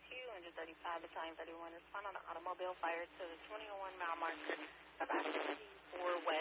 235 Battalion 31, respond on an automobile fire to the 2001 mile marker about 54 West.